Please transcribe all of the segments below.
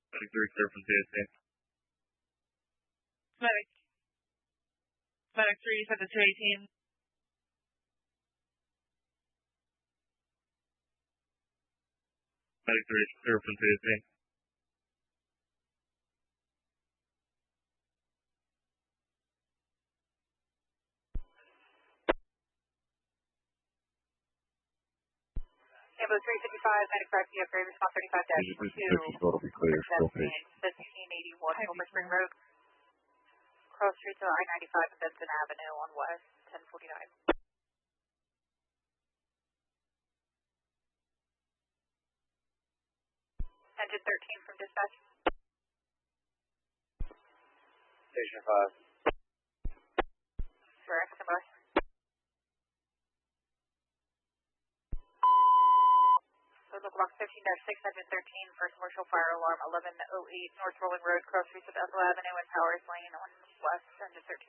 Medic 3, clear from TSC. Medic 3, you said the 218. Medic 3 is clear from TSC. Ambo 355, Medic 5, PF grade response 35-2. Will be clear, still paid. 1581 Homer Spring Road. Cross street to I-95 and Benson Avenue on West, 1049. Engine 13 from dispatch. Station 5. Direct, standby. Local box 15-6, engine 13, first commercial fire alarm 1108 North Rolling Road, cross streets of Ethel Avenue and Powers Lane on West, engine 13.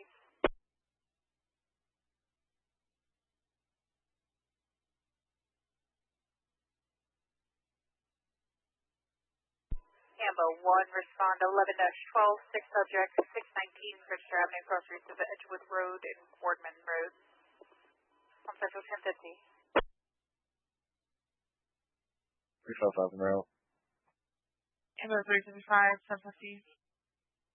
Ambo 1, respond 11-12, 6 subject, 619 Christopher Avenue, cross streets of Edgewood Road and Boardman Road, on Central 1050. 355 route. Ambo 355, 750.